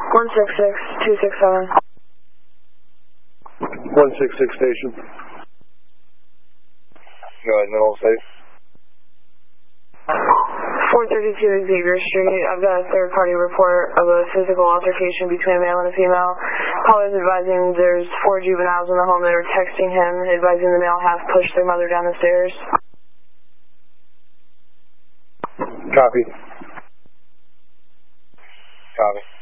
166-267. 166 station. Go ahead, middle safe. 432 Xavier Street. I've got a third-party report of a physical altercation between a male and a female. Caller's advising there's 4 juveniles in the home that are texting him, advising the male half pushed their mother down the stairs. Copy. Copy.